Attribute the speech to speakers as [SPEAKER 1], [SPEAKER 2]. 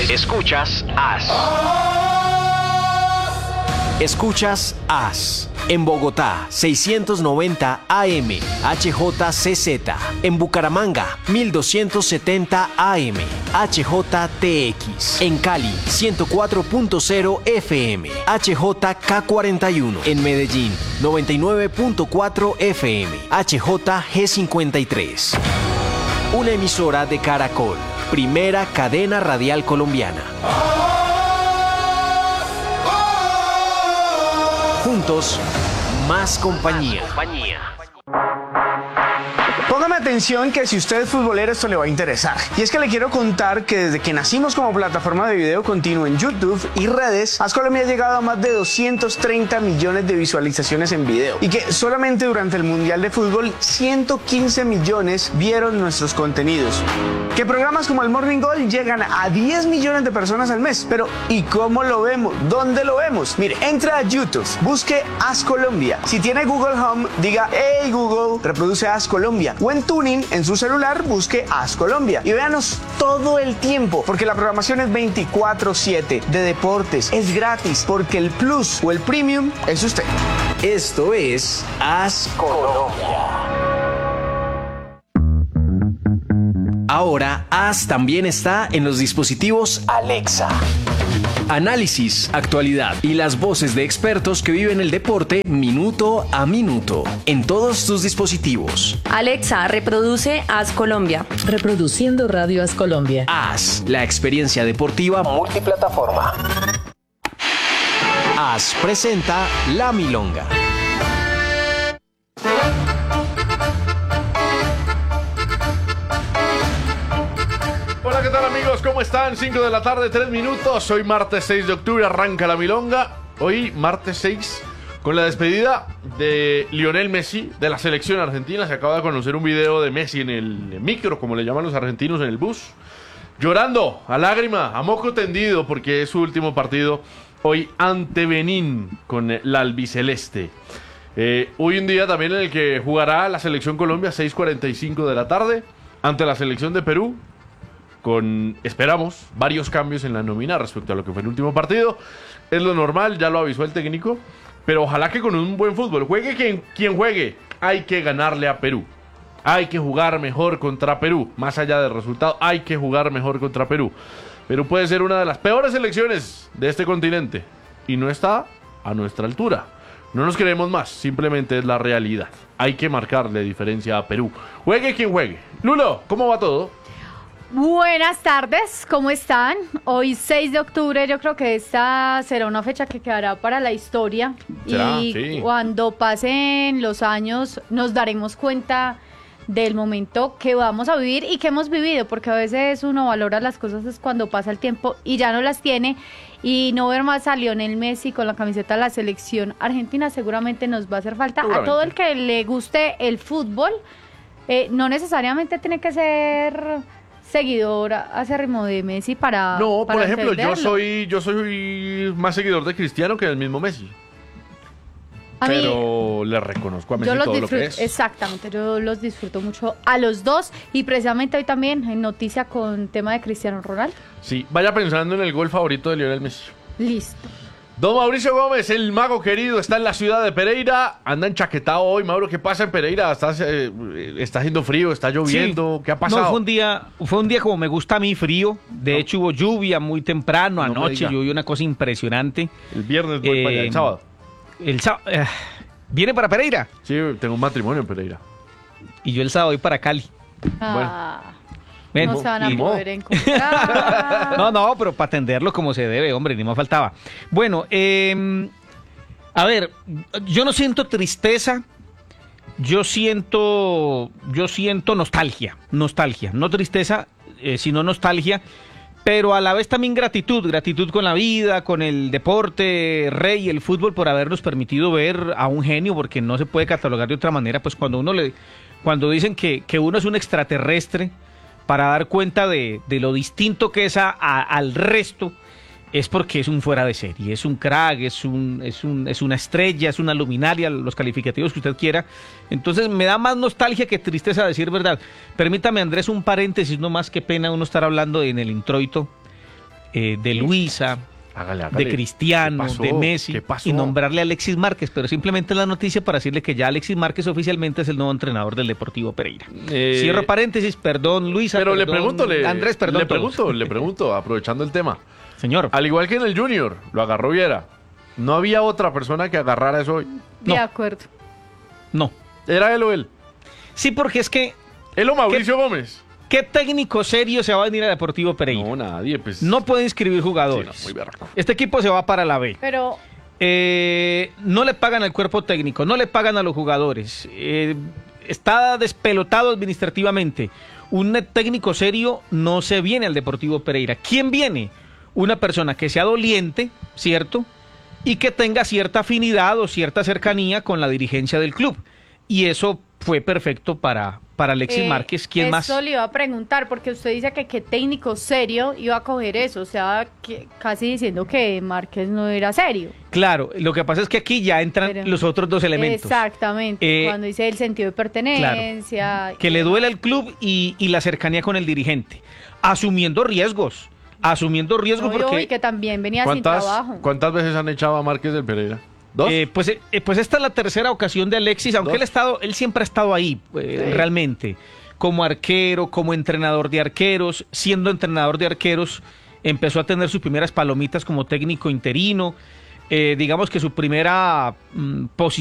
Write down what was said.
[SPEAKER 1] Escuchas AS. Escuchas AS. En Bogotá, 690 AM, HJCZ. En Bucaramanga, 1270 AM, HJTX. En Cali, 104.0 FM, HJK41. En Medellín, 99.4 FM, HJG53. Una emisora de Caracol, primera cadena radial colombiana. Juntos, más compañía.
[SPEAKER 2] Póngame atención que si usted es futbolero esto le va a interesar. Y es que le quiero contar que desde que nacimos como plataforma de video continuo en YouTube y redes, AS Colombia ha llegado a más de 230 millones de visualizaciones en video. Y que solamente durante el Mundial de Fútbol 115 millones vieron nuestros contenidos. Que programas como el Morning Goal llegan a 10 millones de personas al mes. Pero ¿y cómo lo vemos? ¿Dónde lo vemos? Mire, entra a YouTube, busque AS Colombia. Si tiene Google Home, diga "Hey Google, reproduce AS Colombia". O en Tuning, en su celular, busque AS Colombia. Y véanos todo el tiempo, porque la programación es 24/7 de deportes. Es gratis, porque el Plus o el Premium es usted.
[SPEAKER 1] Esto es AS Colombia. Ahora, AS también está en los dispositivos Alexa. Análisis, actualidad y las voces de expertos que viven el deporte minuto a minuto en todos tus dispositivos.
[SPEAKER 3] Alexa, reproduce AS Colombia.
[SPEAKER 4] Reproduciendo Radio AS Colombia.
[SPEAKER 1] AS, la experiencia deportiva multiplataforma. AS presenta La Milonga.
[SPEAKER 5] Hola, ¿qué tal amigos? ¿Cómo están? 5 de la tarde, 3 minutos. Hoy martes 6 de octubre arranca La Milonga. Hoy martes 6 con la despedida de Lionel Messi de la selección argentina. Se acaba de conocer un video de Messi en el micro, como le llaman los argentinos, en el bus. Llorando a lágrima, a moco tendido, porque es su último partido hoy ante Benín con la albiceleste. Hoy un día también en el que jugará la selección Colombia, 6:45 de la tarde, ante la selección de Perú. Esperamos, varios cambios en la nómina respecto a lo que fue el último partido. Es lo normal, ya lo avisó el técnico. Pero ojalá que con un buen fútbol, juegue quien juegue, hay que ganarle a Perú. Hay que jugar mejor contra Perú. Más allá del resultado, hay que jugar mejor contra Perú. Perú puede ser una de las peores selecciones de este continente. Y no está a nuestra altura. No nos queremos más, simplemente es la realidad. Hay que marcarle diferencia a Perú. Juegue quien juegue. Lulo, ¿cómo va todo?
[SPEAKER 6] Buenas tardes, ¿cómo están? Hoy 6 de octubre, yo creo que esta será una fecha que quedará para la historia.
[SPEAKER 5] ¿Será?
[SPEAKER 6] Y
[SPEAKER 5] sí.
[SPEAKER 6] Cuando pasen los años nos daremos cuenta del momento que vamos a vivir y que hemos vivido, porque a veces uno valora las cosas es cuando pasa el tiempo y ya no las tiene. Y no ver más a Lionel Messi con la camiseta de la selección argentina seguramente nos va a hacer falta. A todo el que le guste el fútbol, no necesariamente tiene que ser seguidor acérrimo de Messi para
[SPEAKER 5] por ejemplo,
[SPEAKER 6] entenderlo.
[SPEAKER 5] yo soy más seguidor de Cristiano que del mismo Messi. Pero le reconozco a Messi todo lo que es.
[SPEAKER 6] Exactamente, yo los disfruto mucho a los dos. Y precisamente hoy también en noticia con tema de Cristiano Ronaldo.
[SPEAKER 5] Sí, vaya pensando en el gol favorito de Lionel Messi.
[SPEAKER 6] Listo.
[SPEAKER 5] Don Mauricio Gómez, el mago querido, está en la ciudad de Pereira. Anda enchaquetado hoy. Mauro, ¿qué pasa en Pereira? Está haciendo frío, está lloviendo. Sí. ¿Qué ha pasado?
[SPEAKER 7] No, fue un día como me gusta a mí, frío. De hecho, hubo lluvia muy temprano, anoche llovió una cosa impresionante.
[SPEAKER 5] El viernes voy para allá, el sábado.
[SPEAKER 7] ¿Viene para Pereira?
[SPEAKER 5] Sí, tengo un matrimonio en Pereira.
[SPEAKER 7] Y yo el sábado voy para Cali.
[SPEAKER 6] No se van a poder encontrar.
[SPEAKER 7] No, pero para atenderlo como se debe, hombre, ni más faltaba. Bueno, a ver, yo no siento tristeza, yo siento nostalgia, no tristeza, sino nostalgia, pero a la vez también gratitud con la vida, con el deporte, rey, el fútbol, por habernos permitido ver a un genio, porque no se puede catalogar de otra manera, pues cuando dicen que uno es un extraterrestre, para dar cuenta de lo distinto que es al resto, es porque es un fuera de serie, es un crack, es una estrella, es una luminaria, los calificativos que usted quiera. Entonces me da más nostalgia que tristeza, a decir verdad. Permítame, Andrés, un paréntesis, no más, que pena uno estar hablando en el introito. de Luisa,
[SPEAKER 5] Hágale.
[SPEAKER 7] de Cristiano,
[SPEAKER 5] ¿Qué pasó?
[SPEAKER 7] de Messi,
[SPEAKER 5] ¿Qué pasó?
[SPEAKER 7] y nombrarle a Alexis Márquez, pero simplemente la noticia para decirle que ya Alexis Márquez oficialmente es el nuevo entrenador del Deportivo Pereira. Cierro paréntesis, perdón Luisa,
[SPEAKER 5] Pero
[SPEAKER 7] perdón, Andrés, perdón todos.
[SPEAKER 5] le pregunto, aprovechando el tema.
[SPEAKER 7] Señor,
[SPEAKER 5] Al igual que en el Junior, lo agarró Viera. No había otra persona que agarrara eso hoy.
[SPEAKER 7] No.
[SPEAKER 6] De acuerdo.
[SPEAKER 7] no.
[SPEAKER 5] Era él o él.
[SPEAKER 7] Sí, porque es que,
[SPEAKER 5] Él o Mauricio Gómez.
[SPEAKER 7] ¿qué técnico serio se va a venir a Deportivo Pereira?
[SPEAKER 5] No, nadie, pues.
[SPEAKER 7] No puede inscribir
[SPEAKER 5] Sí,
[SPEAKER 7] jugadores.
[SPEAKER 5] no, muy berraco.
[SPEAKER 7] Este equipo se va para la B.
[SPEAKER 6] Pero
[SPEAKER 7] No le pagan al cuerpo técnico, no le pagan a los jugadores. Está despelotado administrativamente. Un técnico serio no se viene al Deportivo Pereira. ¿Quién viene? Una persona que sea doliente, ¿cierto? Y que tenga cierta afinidad o cierta cercanía con la dirigencia del club. Y eso fue perfecto para Alexis Márquez. ¿Quién más?
[SPEAKER 6] Eso le iba a preguntar, porque usted dice que qué técnico serio iba a coger eso, o sea, que, casi diciendo que Márquez no era serio.
[SPEAKER 7] Claro, lo que pasa es que aquí ya entran
[SPEAKER 6] Pero-
[SPEAKER 7] los otros dos elementos.
[SPEAKER 6] Exactamente, cuando dice el sentido de pertenencia.
[SPEAKER 7] Que le duele al club y la cercanía con el dirigente, asumiendo riesgos
[SPEAKER 6] No,
[SPEAKER 7] porque
[SPEAKER 6] y que también venía sin trabajo.
[SPEAKER 5] ¿Cuántas veces han echado a Márquez del Pereira? ¿Dos?
[SPEAKER 7] pues esta es la tercera ocasión de Alexis, aunque
[SPEAKER 5] ¿Dos?
[SPEAKER 7] él siempre ha estado ahí, realmente, como arquero, como entrenador de arqueros. Siendo entrenador de arqueros empezó a tener sus primeras palomitas como técnico interino. Digamos que su primera posición